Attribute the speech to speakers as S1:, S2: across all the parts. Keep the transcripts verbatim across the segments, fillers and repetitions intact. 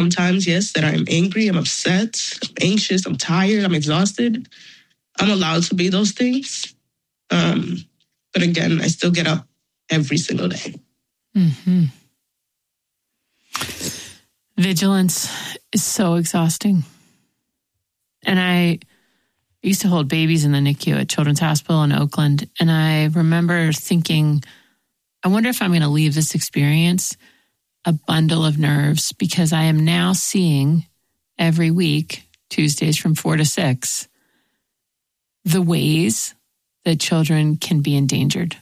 S1: sometimes, yes, that I'm angry, I'm upset, I'm anxious, I'm tired, I'm exhausted. I'm allowed to be those things. Um, but again, I still get up every single day.
S2: Mm-hmm. Vigilance is so exhausting. And I used to hold babies in the N I C U at Children's Hospital in Oakland. And I remember thinking, I wonder if I'm going to leave this experience a bundle of nerves, because I am now seeing every week, Tuesdays from four to six, the ways that children can be endangered.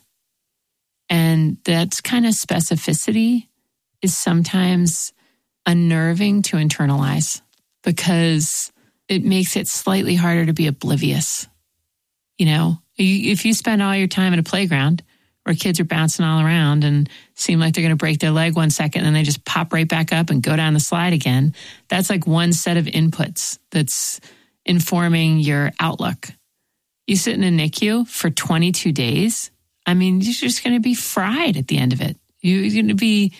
S2: And that's kind of specificity is sometimes unnerving to internalize, because it makes it slightly harder to be oblivious. You know, if you spend all your time at a playground where kids are bouncing all around and seem like they're going to break their leg one second and they just pop right back up and go down the slide again, that's like one set of inputs that's informing your outlook. You sit in a N I C U for twenty-two days. I mean, you're just going to be fried at the end of it. You're going to be,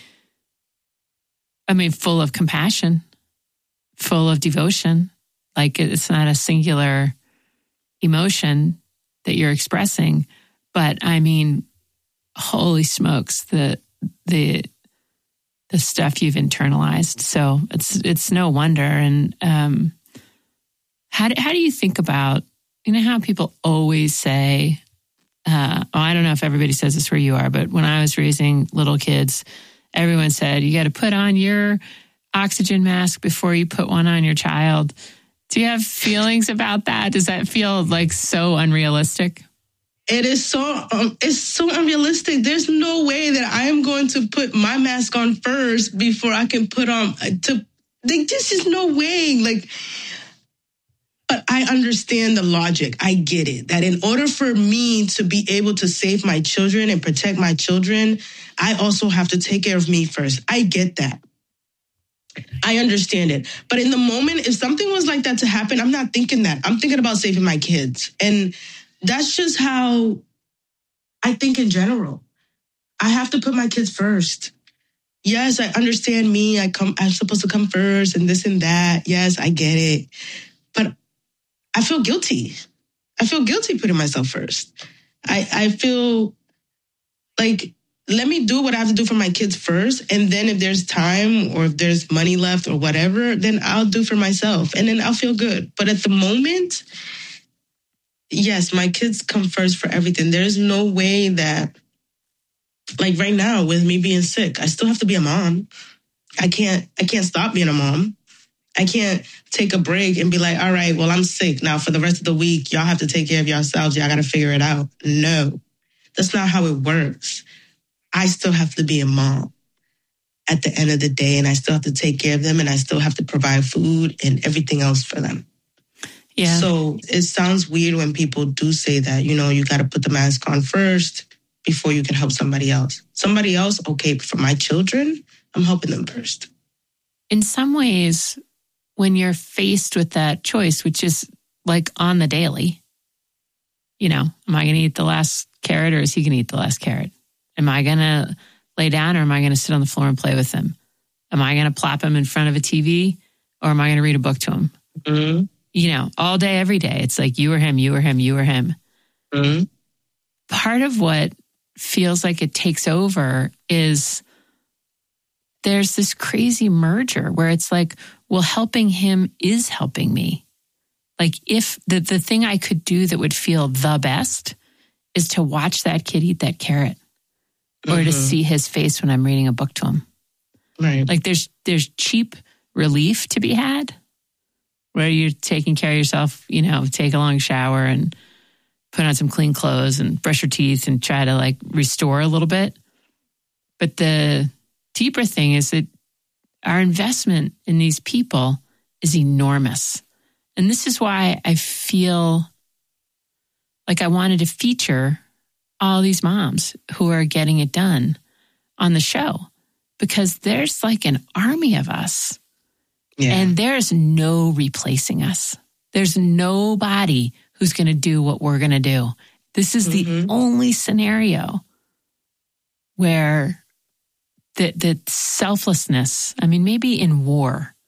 S2: I mean, full of compassion, full of devotion. Like, it's not a singular emotion that you're expressing, but I mean, holy smokes, the the the stuff you've internalized. So it's it's no wonder. And um, how do, how do you think about, you know, how people always say, uh, oh, I don't know if everybody says this where you are, but when I was raising little kids, everyone said, you got to put on your oxygen mask before you put one on your child. Do you have feelings about that? Does that feel like so unrealistic?
S1: It is so um, it's so unrealistic. There's no way that I'm going to put my mask on first before I can put on to. Like, this is no way. Like, but I understand the logic. I get it. That in order for me to be able to save my children and protect my children, I also have to take care of me first. I get that. I understand it. But in the moment, if something was like that to happen, I'm not thinking that. I'm thinking about saving my kids. And that's just how I think in general. I have to put my kids first. Yes, I understand me. I come, I'm supposed to come first and this and that. Yes, I get it. But I feel guilty. I feel guilty putting myself first. I, I feel like, let me do what I have to do for my kids first. And then if there's time or if there's money left or whatever, then I'll do for myself. And then I'll feel good. But at the moment, yes, my kids come first for everything. There's no way that, like right now with me being sick, I still have to be a mom. I can't, I can't stop being a mom. I can't take a break and be like, all right, well, I'm sick now for the rest of the week. Y'all have to take care of yourselves. Y'all got to figure it out. No, that's not how it works. I still have to be a mom at the end of the day, and I still have to take care of them, and I still have to provide food and everything else for them. Yeah. So it sounds weird when people do say that, you know, you got to put the mask on first before you can help somebody else. Somebody else, okay, but for my children, I'm helping them first.
S2: In some ways, when you're faced with that choice, which is like on the daily, you know, am I going to eat the last carrot or is he going to eat the last carrot? Am I going to lay down or am I going to sit on the floor and play with him? Am I going to plop him in front of a T V or am I going to read a book to him? Mm-hmm. You know, all day, every day. It's like you or him, you or him, you or him. Mm-hmm. Part of what feels like it takes over is there's this crazy merger where it's like, well, helping him is helping me. Like if the, the thing I could do that would feel the best is to watch that kid eat that carrot. Or mm-hmm. to see his face when I'm reading a book to him. Right. Like there's there's cheap relief to be had where you're taking care of yourself, you know, take a long shower and put on some clean clothes and brush your teeth and try to like restore a little bit. But the deeper thing is that our investment in these people is enormous. And this is why I feel like I wanted to feature all these moms who are getting it done on the show, because there's like an army of us yeah. and there's no replacing us. There's nobody who's going to do what we're going to do. This is mm-hmm. the only scenario where the, the selflessness, I mean, maybe in war,